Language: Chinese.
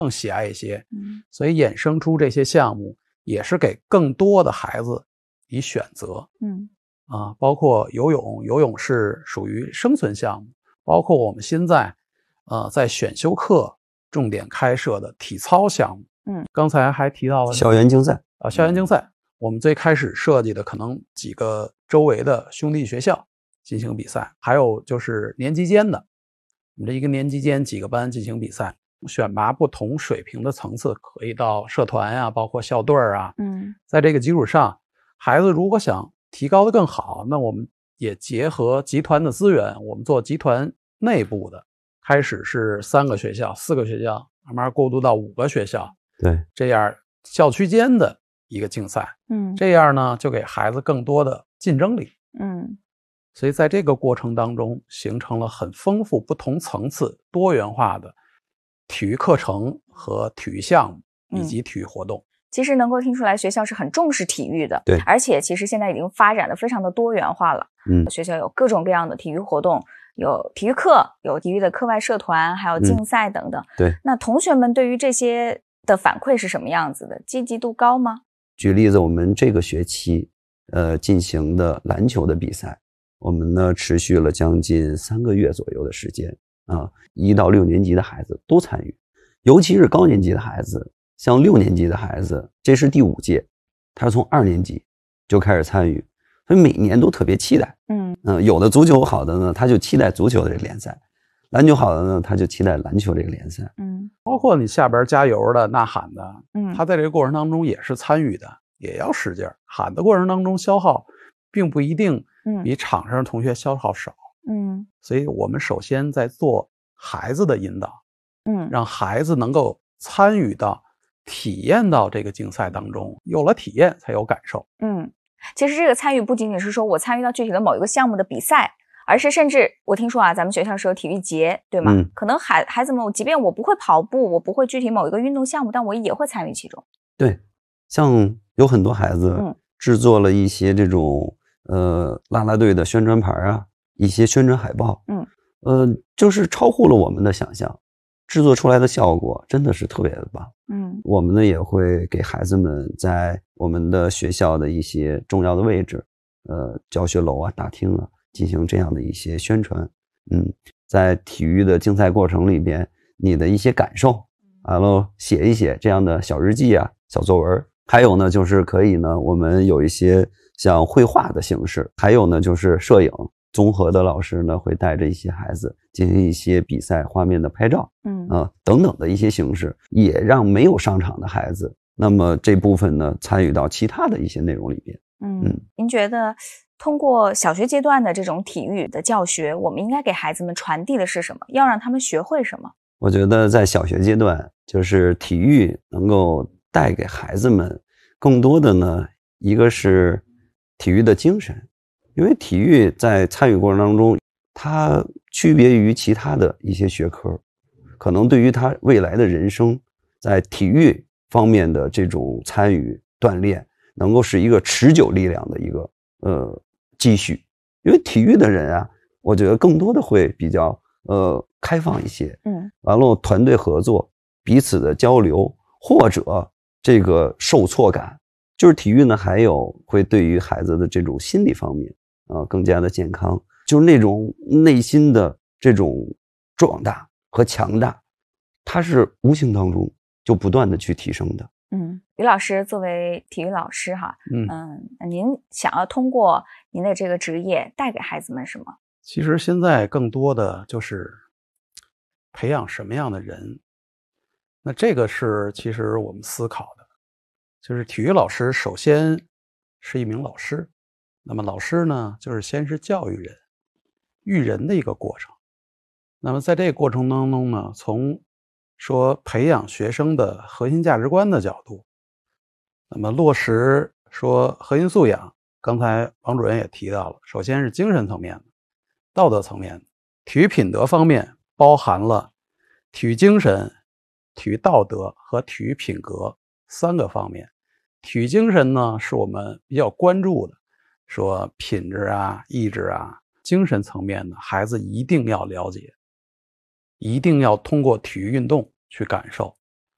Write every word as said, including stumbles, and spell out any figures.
更喜爱一些。 嗯， 所以衍生出这些项目，也是给更多的孩子以选择。 嗯啊，包括游泳，游泳是属于生存项目，包括我们现在呃在选修课重点开设的体操项目。 嗯， 刚才还提到了校园竞赛啊，校园竞赛，我们最开始设计的可能几个周围的兄弟学校进行比赛，还有就是年级间的，我们这一个年级间几个班进行比赛，选拔不同水平的层次，可以到社团啊，包括校队啊。 嗯， 在这个基础上，孩子如果想提高的更好，那我们也结合集团的资源，我们做集团内部的，开始是三个学校、四个学校，慢慢过渡到五个学校。 对， 这样校区间的一个竞赛， 嗯， 这样呢就给孩子更多的竞争力。 嗯， 所以在这个过程当中，形成了很丰富、不同层次、多元化的体育课程和体育项目以及体育活动。 其实能够听出来，学校是很重视体育的， 对， 而且其实现在已经发展的非常的多元化了。 嗯， 学校有各种各样的体育活动，有体育课，有体育的课外社团，还有竞赛等等。 嗯、对， 那同学们对于这些的反馈是什么样子的？积极度高吗？ 举例子，我们这个学期呃进行的篮球的比赛，我们呢持续了将近三个月左右的时间啊，一到六年级的孩子都参与，尤其是高年级的孩子。像六年级的孩子，这是第五届，他是从二年级就开始参与，所以每年都特别期待。 嗯嗯、呃，有的足球好的呢，他就期待足球的这个联赛；篮球好的呢，他就期待篮球这个联赛。 嗯， 包括你下边加油的、呐喊的， 嗯， 他在这个过程当中也是参与的，也要使劲喊的过程当中消耗，并不一定比场上的同学消耗少。 嗯， 所以我们首先在做孩子的引导， 嗯， 让孩子能够参与到。体验到这个竞赛当中，有了体验才有感受。 嗯，其实这个参与不仅仅是说我参与到具体的某一个项目的比赛，而是甚至我听说啊，咱们学校是有体育节，对吗？ 嗯、 可能孩孩子们，即便我不会跑步，我不会具体某一个运动项目，但我也会参与其中。 对，像有很多孩子制作了一些这种、嗯、呃啦啦队的宣传牌啊，一些宣传海报， 嗯， 呃，就是超乎了我们的想象。制作出来的效果真的是特别的棒。 嗯， 我们呢也会给孩子们在我们的学校的一些重要的位置，呃，教学楼啊、大厅啊，进行这样的一些宣传。嗯，在体育的竞赛过程里边，你的一些感受，完了写一写这样的小日记啊、小作文。还有呢，就是可以呢，我们有一些像绘画的形式，还有呢就是摄影。综合的老师呢会带着一些孩子进行一些比赛画面的拍照， 嗯啊、呃、等等的一些形式，也让没有上场的孩子，那么这部分呢参与到其他的一些内容里边。 嗯，嗯您觉得通过小学阶段的这种体育的教学，我们应该给孩子们传递的是什么？要让他们学会什么？ 我觉得在小学阶段，就是体育能够带给孩子们更多的呢，一个是体育的精神。因为体育在参与过程当中，它区别于其他的一些学科，可能对于他未来的人生，在体育方面的这种参与锻炼，能够是一个持久力量的一个呃积蓄。因为体育的人啊，我觉得更多的会比较呃开放一些， 嗯， 完了团队合作，彼此的交流，或者这个受挫感，就是体育呢，还有会对于孩子的这种心理方面。啊，更加的健康，就是那种内心的这种壮大和强大，它是无形当中就不断的去提升的。 嗯，于老师作为体育老师哈， 嗯嗯，您想要通过您的这个职业带给孩子们什么？ 其实现在更多的就是培养什么样的人，那这个是其实我们思考的，就是体育老师首先是一名老师。那么老师呢，就是先是教育人、育人的一个过程。那么在这个过程当中呢，从说培养学生的核心价值观的角度，那么落实说核心素养，刚才王主任也提到了，首先是精神层面的、道德层面的，体育品德方面包含了体育精神、体育道德和体育品格三个方面。体育精神呢，是我们比较关注的。说品质啊、意志啊、精神层面的孩子一定要了解，一定要通过体育运动去感受。